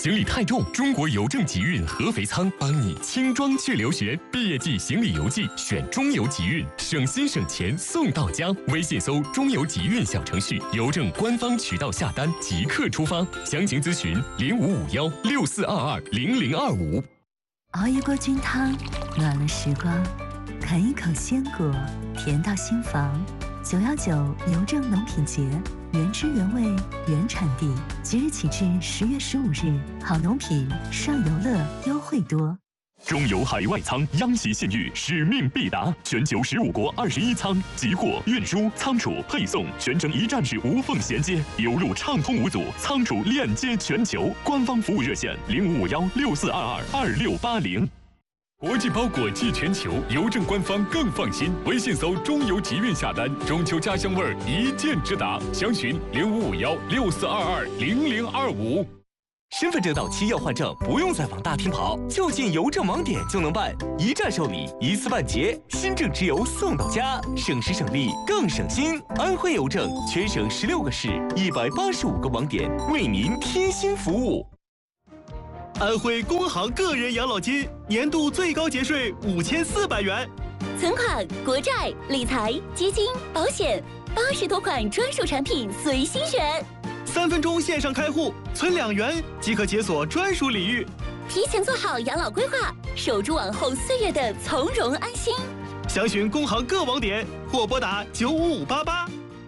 行李太重，中国邮政集运合肥仓帮你轻装去留学。毕业季行李邮寄选中邮集运，省心省钱送到家。微信搜中邮集运小程序，邮政官方渠道下单即刻出发。详情咨询055164220025。 熬一锅菌汤，暖了时光；啃一口鲜果，甜到心房。919邮政农品节，原汁原味，原产地，即日起至10月15日，好农品上游乐优惠多。 中邮海外仓央企信誉，使命必达，全球15国21仓，集货、运输、仓储、配送全程一站式无缝衔接，邮路畅通无阻，仓储链接全球。官方服务热线055164222680。国际包裹寄全球，邮政官方更放心。微信搜中邮集运下单，中秋家乡味一键直达。详询055164220025。 身份证到期要换证，不用再往大厅跑，就进邮政网点就能办，一站受理，一次办结，新政直邮送到家，省时省力更省心。安徽邮政全省16个市，185个网点，为您贴心服务。 安徽工行个人养老金年度最高节税5400元， 存款、国债、理财、基金、保险，80多款专属产品随心选。 3分钟线上开户，存2元即可解锁专属礼遇。 提前做好养老规划，守住往后岁月的从容安心。 详询工行各网点或拨打95588。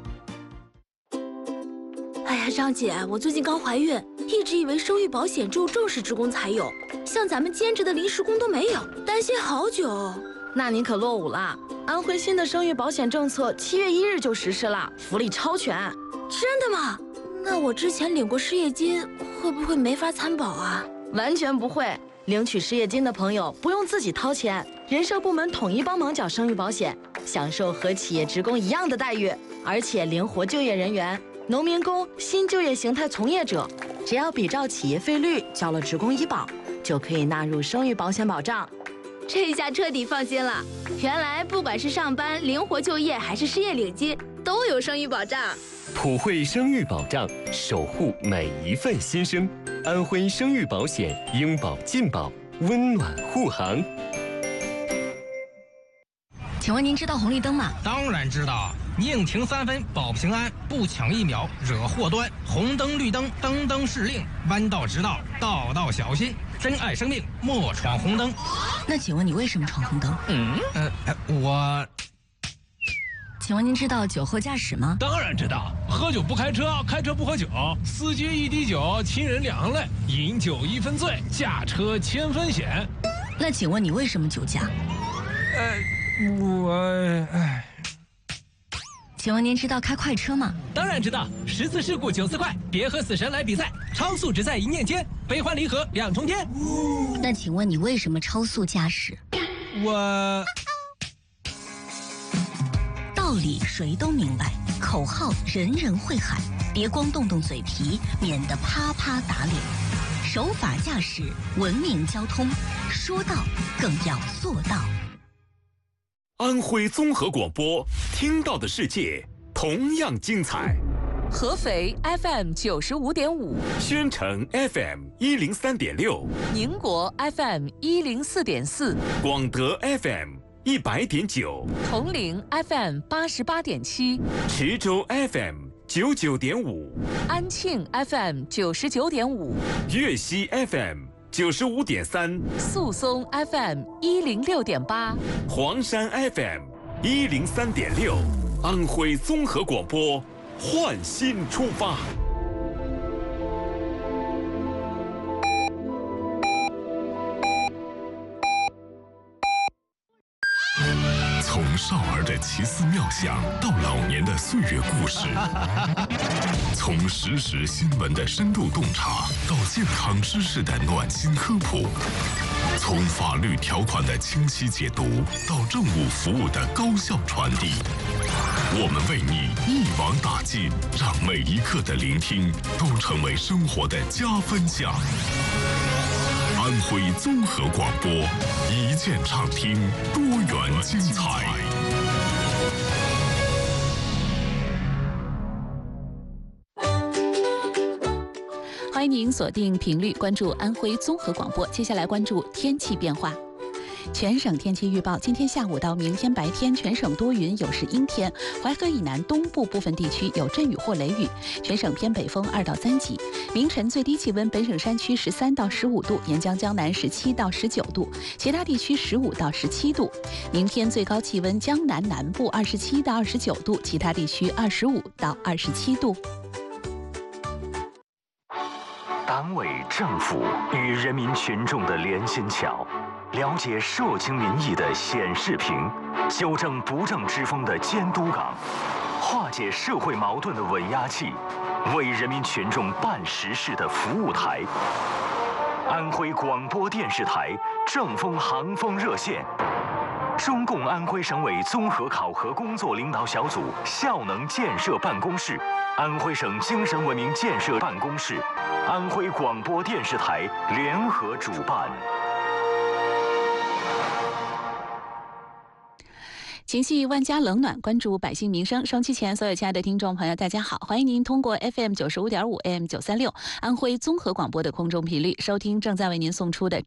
哎呀，张姐，我最近刚怀孕，一直以为生育保险只有正式职工才有，像咱们兼职的临时工都没有，担心好久。 那你可落伍了，安徽新的生育保险政策7月1日就实施了，福利超全。 真的吗？那我之前领过失业金，会不会没法参保啊？ 完全不会，领取失业金的朋友不用自己掏钱，人社部门统一帮忙缴生育保险，享受和企业职工一样的待遇，而且灵活就业人员、农民工、新就业形态从业者，只要比照企业费率交了职工医保，就可以纳入生育保险保障。 这下彻底放心了，原来不管是上班、灵活就业还是失业领金，都有生育保障。 普惠生育保障，守护每一份新生。安徽生育保险，应保尽保，温暖护航。 请问您知道红绿灯吗？ 当然知道，宁停3分保平安，不抢1秒惹祸端。红灯绿灯，灯灯是令，弯道直道，道道小心。珍爱生命，莫闯红灯。 那请问你为什么闯红灯？ 我。 请问您知道酒后驾驶吗？ 当然知道，喝酒不开车，开车不喝酒，司机一滴酒，亲人2行泪，饮酒1分醉，驾车1000分险。 那请问你为什么酒驾？请问您知道开快车吗？ 当然知道，10次事故94块，别和死神来比赛，超速只在一念间，悲欢离合2重天。 那请问你为什么超速驾驶？道理谁都明白，口号人人会喊，别光动动嘴皮，免得啪啪打脸。守法驾驶，文明交通，说到更要做到。 安徽综合广播，听到的世界同样精彩。 合肥 FM 95.5， 宣城 FM 103.6， 宁国 FM 104.4， 广德 FM100.9， 铜陵 FM 88.7， 池州 FM 99.5， 安庆 FM 99.5， 粤西 FM 95.3， 宿松 FM 106.8， 黄山 FM 103.6，安徽综合广播，焕新出发。 从少儿的奇思妙想到老年的岁月故事，从实时新闻的深度洞察到健康知识的暖心科普，从法律条款的清晰解读到政务服务的高效传递，我们为你一网打尽，让每一刻的聆听都成为生活的加分项。安徽综合广播，一键畅听，多元精彩。 欢迎您锁定频率关注安徽综合广播。接下来关注天气变化。全省天气预报：今天下午到明天白天，全省多云有时阴天，淮河以南东部部分地区有阵雨或雷雨，全省偏北风2到3级。凌晨最低气温，本省山区13到15度，沿江江南17到19度，其他地区15到17度。明天最高气温，江南南部27到29度，其他地区25到27度。 党委政府与人民群众的连心桥，了解社情民意的显示屏，纠正不正之风的监督岗，化解社会矛盾的稳压器，为人民群众办实事的服务台。安徽广播电视台正风航风热线，中共安徽省委综合考核工作领导小组效能建设办公室，安徽省精神文明建设办公室，安徽广播电视台联合主办。 情绪万家冷暖，关注百姓民生。收机前，所有亲爱的听众朋友，大家好，欢迎您通过 FM 95.5 AM 936安徽综合广播的空中频率收听正在为您送出的